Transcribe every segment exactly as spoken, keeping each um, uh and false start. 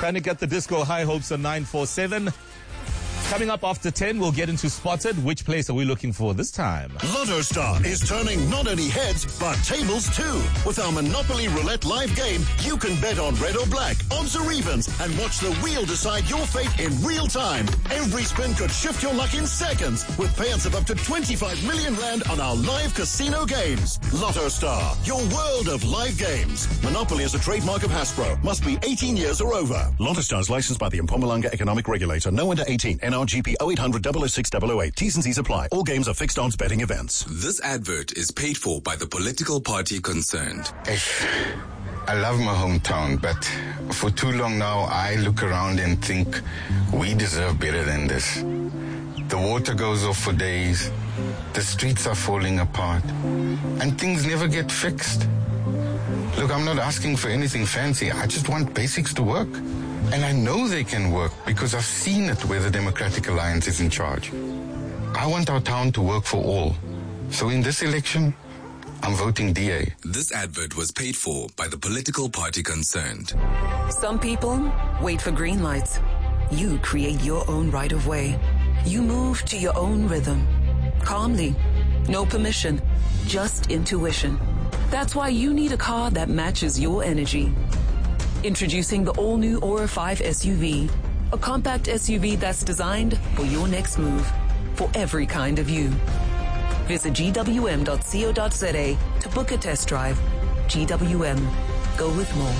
Trying to get the disco high hopes on nine four seven. Coming up after ten, we'll get into Spotted. Which place are we looking for this time? Lotto Star is turning not only heads, but tables too. With our Monopoly Roulette live game, you can bet on red or black, odds or evens, and watch the wheel decide your fate in real time. Every spin could shift your luck in seconds, with payouts of up to twenty-five million rand on our live casino games. Lotto Star, your world of live games. Monopoly is a trademark of Hasbro. Must be eighteen years or over. Lotto Star is licensed by the Mpumalanga Economic Regulator. No under eighteen. N R G P oh eight hundred, double oh six, double oh eight. T's and C's apply. All games are fixed odds betting events. This advert is paid for by the political party concerned. I love my hometown, but for too long now, I look around and think we deserve better than this. The water goes off for days, the streets are falling apart, and things never get fixed. Look, I'm not asking for anything fancy. I just want basics to work. And I know they can work because I've seen it where the Democratic Alliance is in charge. I want our town to work for all. So in this election, I'm voting D A. This advert was paid for by the political party concerned. Some people wait for green lights. You create your own right of way. You move to your own rhythm. Calmly. No permission. Just intuition. That's why you need a car that matches your energy. Introducing the all-new Aura five S U V, a compact S U V that's designed for your next move, for every kind of you. Visit G W M dot co dot za to book a test drive. G W M. Go with more.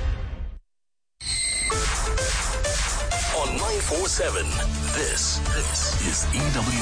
On nine four seven, this, this is E W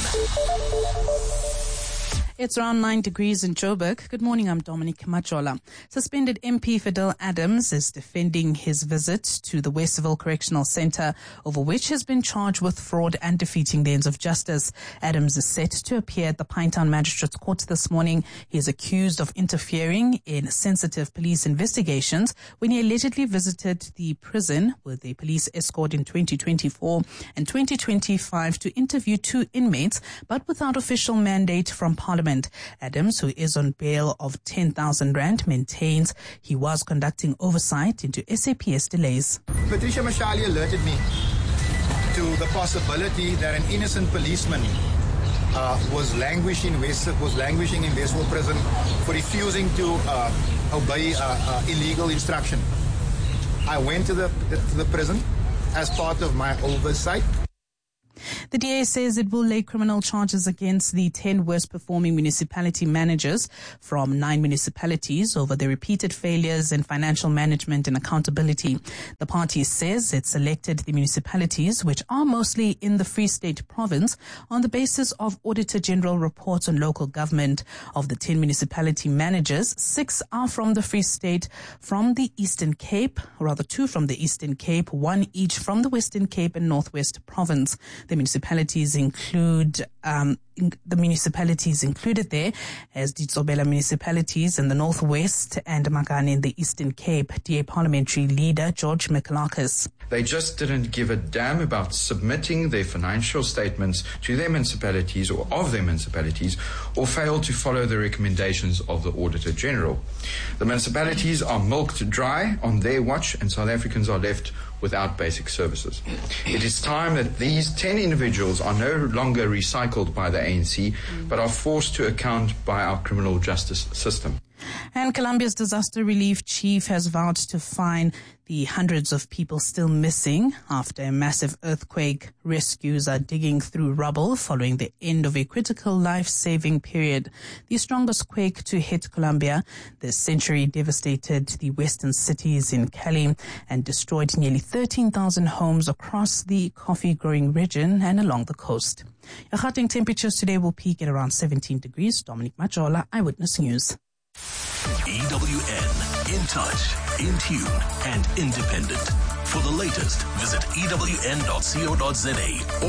N. It's around nine degrees in Joburg. Good morning, I'm Dominic Majola. Suspended M P Fidel Adams is defending his visit to the Westville Correctional Centre, over which he has been charged with fraud and defeating the ends of justice. Adams is set to appear at the Pinetown Magistrates Court this morning. He is accused of interfering in sensitive police investigations when he allegedly visited the prison with a police escort in twenty twenty-four and twenty twenty-five to interview two inmates, but without official mandate from Parliament. Adams, who is on bail of ten thousand rand, maintains he was conducting oversight into S A P S delays. Patricia Mashali alerted me to the possibility that an innocent policeman uh, was languishing West, was languishing in Westville prison for refusing to uh, obey uh, uh, illegal instruction. I went to the, the, to the prison as part of my oversight. The D A says it will lay criminal charges against the ten worst performing municipality managers from nine municipalities over their repeated failures in financial management and accountability. The party says it selected the municipalities, which are mostly in the Free State province, on the basis of Auditor General reports on local government. Of the ten municipality managers, six are from the Free State, from the Eastern Cape, or rather two from the Eastern Cape, one each from the Western Cape and Northwest province. The municipalities include um, in, the municipalities included there as the Tsobela municipalities in the Northwest and Magane in the Eastern Cape. D A parliamentary leader George Mikalakis. They just didn't give a damn about submitting their financial statements to their municipalities or of their municipalities, or failed to follow the recommendations of the Auditor General. The municipalities are milked dry on their watch, and South Africans are left without basic services. It is time that these ten individuals are no longer recycled by the A N C, but are forced to account by our criminal justice system. And Colombia's disaster relief chief has vowed to find the hundreds of people still missing after a massive earthquake. Rescues are digging through rubble following the end of a critical life-saving period. The strongest quake to hit Colombia this century devastated the western cities in Cali and destroyed nearly thirteen thousand homes across the coffee-growing region and along the coast. Gauteng temperatures today will peak at around seventeen degrees. Dominic Majola, Eyewitness News. E W N, in touch, in tune, and independent. For the latest, visit E W N dot co dot za